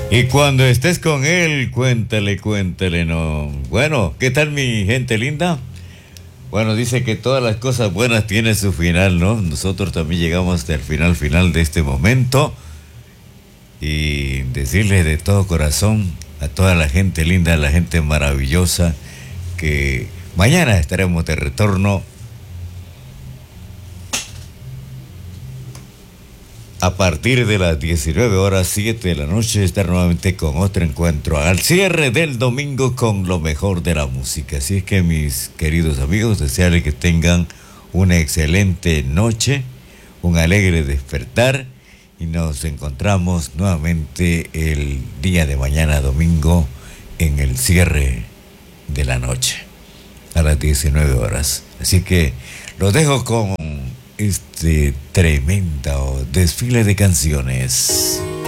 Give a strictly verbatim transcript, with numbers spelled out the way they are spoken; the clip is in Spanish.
Y cuando estés con él, cuéntale, cuéntale, no. Bueno, ¿qué tal mi gente linda? Bueno, dice que todas las cosas buenas tienen su final, ¿no? Nosotros también llegamos hasta el final, final de este momento. Y decirle de todo corazón a toda la gente linda, a la gente maravillosa, que mañana estaremos de retorno a partir de las diecinueve horas, siete de la noche, estar nuevamente con otro encuentro al cierre del domingo con lo mejor de la música. Así es que, mis queridos amigos, desearles que tengan una excelente noche, un alegre despertar, y nos encontramos nuevamente el día de mañana domingo en el cierre de la noche a las diecinueve horas. Así que los dejo con este tremendo desfile de canciones.